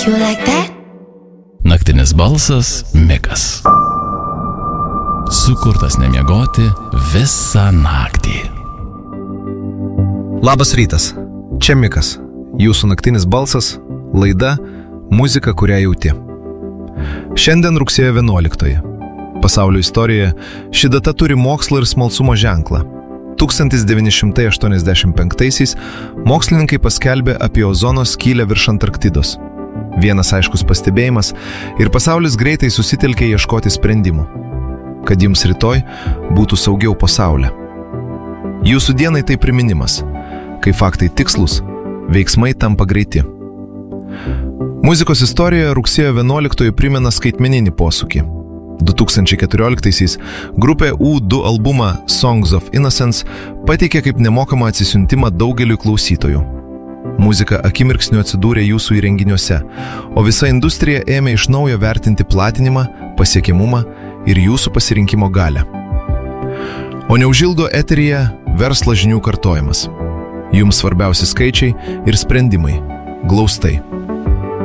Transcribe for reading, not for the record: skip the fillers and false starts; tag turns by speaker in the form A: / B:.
A: You like that?
B: Naktinis balsas Mikas. Sukurtas nemiegoti visą naktį.
C: Labas rytas, čia Mikas, jūsų naktinis balsas, laida Muzika, kurią jauti. Šiandien rugsėjo 11. Pasaulio istorijoje ši data turi mokslo ir smalsumo ženklą. 1985-aisiais mokslininkai paskelbė apie ozono skylę virš Antarktidos. Vienas aiškus pastebėjimas ir pasaulis greitai susitelkė ieškoti sprendimų, kad jums rytoj būtų saugiau pasaulyje. Jūsų dienai tai priminimas, kai faktai tikslus, veiksmai tampa greiti. Muzikos istorijoje rugsėjo 11 primena skaitmeninį posūkį. 2014-aisiais grupė U2 albumą Songs of Innocence pateikė kaip nemokamą atsisiuntimą daugeliui klausytojų. Muzika akimirksniu atsidūrė jūsų įrenginiuose, o visa industrija ėmė iš naujo vertinti platinimą, pasiekiamumą ir jūsų pasirinkimo galią. O neužilgo eteryje verslo žinių kartojimas. Jums svarbiausi skaičiai ir sprendimai. Glaustai.